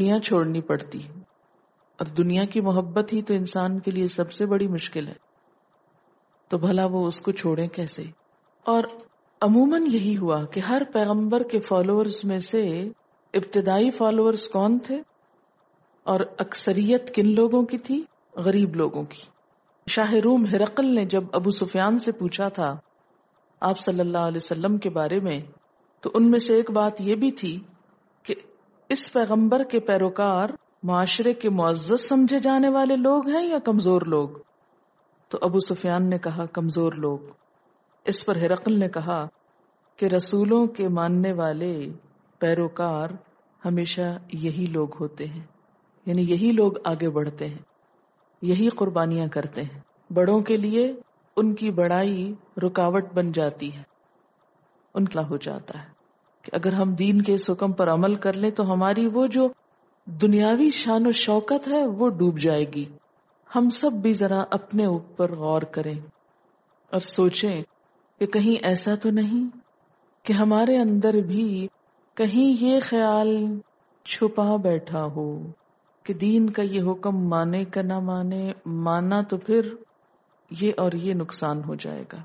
دنیا چھوڑنی پڑتی ہے، اور دنیا کی محبت ہی تو انسان کے لیے سب سے بڑی مشکل ہے، تو بھلا وہ اس کو چھوڑیں کیسے؟ اور عموماً یہی ہوا کہ ہر پیغمبر کے فالوورز میں سے ابتدائی فالوورز کون تھے اور اکثریت کن لوگوں کی تھی؟ غریب لوگوں کی. شاہ روم ہرقل نے جب ابو سفیان سے پوچھا تھا آپ صلی اللہ علیہ وسلم کے بارے میں، تو ان میں سے ایک بات یہ بھی تھی کہ اس پیغمبر کے پیروکار معاشرے کے معزز سمجھے جانے والے لوگ ہیں یا کمزور لوگ؟ تو ابو سفیان نے کہا کمزور لوگ. اس پر ہرقل نے کہا کہ رسولوں کے ماننے والے پیروکار ہمیشہ یہی لوگ ہوتے ہیں، یعنی یہی لوگ آگے بڑھتے ہیں، یہی قربانیاں کرتے ہیں. بڑوں کے لیے ان کی بڑائی رکاوٹ بن جاتی ہے، ان کا ہو جاتا ہے کہ اگر ہم دین کے اس حکم پر عمل کر لیں تو ہماری وہ جو دنیاوی شان و شوکت ہے وہ ڈوب جائے گی. ہم سب بھی ذرا اپنے اوپر غور کریں اور سوچیں کہ کہیں ایسا تو نہیں کہ ہمارے اندر بھی کہیں یہ خیال چھپا بیٹھا ہو کہ دین کا یہ حکم مانے کا نہ مانے، مانا تو پھر یہ اور یہ نقصان ہو جائے گا.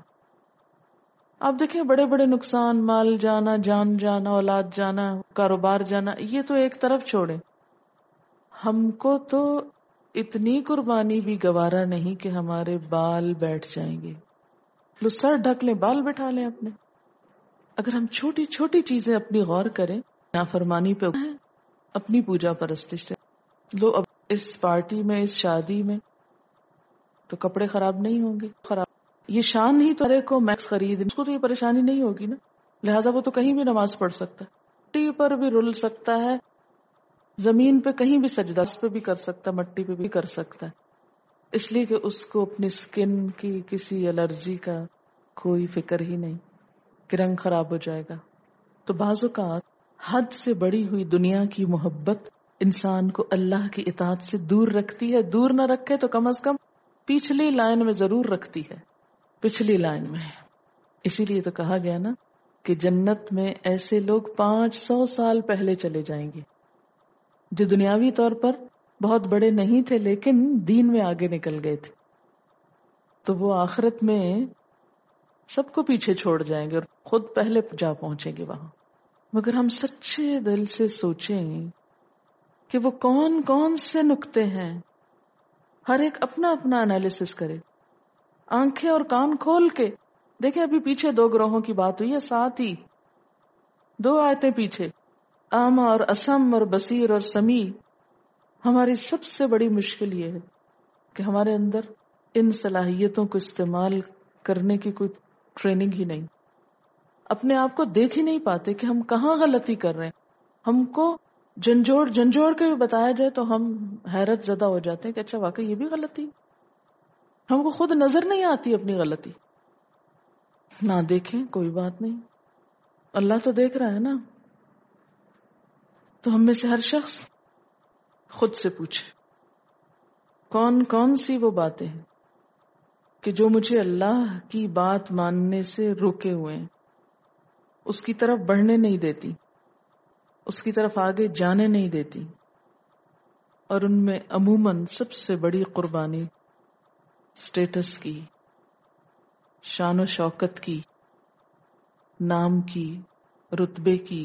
آپ دیکھیں بڑے بڑے نقصان، مال جانا، جان جانا، اولاد جانا، کاروبار جانا، یہ تو ایک طرف چھوڑیں، ہم کو تو اتنی قربانی بھی گوارا نہیں کہ ہمارے بال بیٹھ جائیں گے. لو سر ڈھک لیں، بال بٹھا لیں اپنے. اگر ہم چھوٹی چھوٹی چیزیں اپنی غور کریں، نافرمانی پہ اپنی پوجا پرستش سے، لو اب اس پارٹی میں، اس شادی میں تو کپڑے خراب نہیں ہوں گے، خراب یہ شان ہی تو کو میکس خرید، اس کو تو یہ پریشانی نہیں ہوگی نا، لہٰذا وہ تو کہیں بھی نماز پڑھ سکتا ہے، مٹی پر بھی رل سکتا ہے، زمین پہ کہیں بھی سجدہ اس پہ بھی کر سکتا ہے، مٹی پہ بھی کر سکتا ہے، اس لیے کہ اس کو اپنی سکن کی کسی الرجی کا کوئی فکر ہی نہیں کہ رنگ خراب ہو جائے گا. تو بعض اوقات حد سے بڑی ہوئی دنیا کی محبت انسان کو اللہ کی اطاعت سے دور رکھتی ہے. دور نہ رکھے تو کم از کم پچھلی لائن میں ضرور رکھتی ہے، پچھلی لائن میں. اسی لیے تو کہا گیا نا کہ جنت میں ایسے لوگ 500 سال پہلے چلے جائیں گے جو دنیاوی طور پر بہت بڑے نہیں تھے لیکن دین میں آگے نکل گئے تھے، تو وہ آخرت میں سب کو پیچھے چھوڑ جائیں گے اور خود پہلے جا پہنچیں گے وہاں. مگر ہم سچے دل سے سوچیں کہ وہ کون کون سے نقطے ہیں، ہر ایک اپنا اپنا انالیسس کرے، آنکھیں اور کان کھول کے دیکھیں. ابھی پیچھے 2 گروہوں کی بات ہوئی ہے، ساتھ ہی 2 آیتیں پیچھے، اعمیٰ اور اصم اور بصیر اور سمیع. ہماری سب سے بڑی مشکل یہ ہے کہ ہمارے اندر ان صلاحیتوں کو استعمال کرنے کی کوئی ٹریننگ ہی نہیں. اپنے آپ کو دیکھ ہی نہیں پاتے کہ ہم کہاں غلطی کر رہے ہیں. ہم کو جھنجھوڑ کے بھی بتایا جائے تو ہم حیرت زدہ ہو جاتے ہیں کہ اچھا واقعی یہ بھی غلطی. ہم کو خود نظر نہیں آتی اپنی غلطی. نہ دیکھیں کوئی بات نہیں، اللہ تو دیکھ رہا ہے نا. تو ہم میں سے ہر شخص خود سے پوچھے کون کون سی وہ باتیں ہیں کہ جو مجھے اللہ کی بات ماننے سے روکے ہوئے ہیں، اس کی طرف بڑھنے نہیں دیتی، اس کی طرف آگے جانے نہیں دیتی. اور ان میں عموماً سب سے بڑی قربانی سٹیٹس کی، شان و شوکت کی، نام کی، رتبے کی،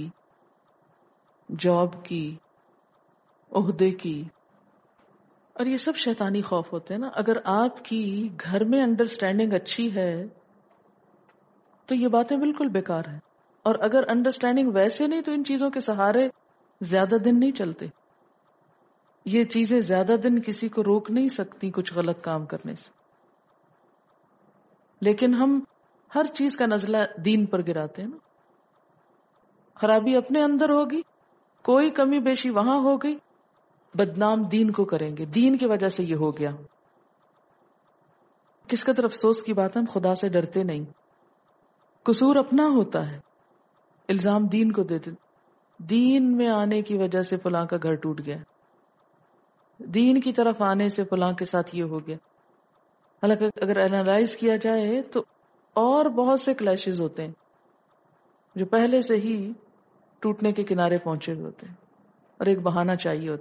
جاب کی، عہدے کی. اور یہ سب شیطانی خوف ہوتے ہیں نا. اگر آپ کی گھر میں انڈرسٹینڈنگ اچھی ہے تو یہ باتیں بالکل بیکار ہیں، اور اگر انڈرسٹینڈنگ ویسے نہیں تو ان چیزوں کے سہارے زیادہ دن نہیں چلتے. یہ چیزیں زیادہ دن کسی کو روک نہیں سکتی کچھ غلط کام کرنے سے. لیکن ہم ہر چیز کا نزلہ دین پر گراتے ہیں نا. خرابی اپنے اندر ہوگی، کوئی کمی بیشی وہاں ہو گئی، بدنام دین کو کریں گے، دین کی وجہ سے یہ ہو گیا. کس قدر افسوس کی بات ہے، ہم خدا سے ڈرتے نہیں. قصور اپنا ہوتا ہے، الزام دین کو دیتے، دین میں آنے کی وجہ سے فلاں کا گھر ٹوٹ گیا، دین کی طرف آنے سے فلاں کے ساتھ یہ ہو گیا. حالانکہ اگر اینالائز کیا جائے تو اور بہت سے کلیشز ہوتے ہیں جو پہلے سے ہی ٹوٹنے کے کنارے پہنچے ہوئے ہوتے ہیں اور ایک بہانہ چاہیے ہوتا ہے.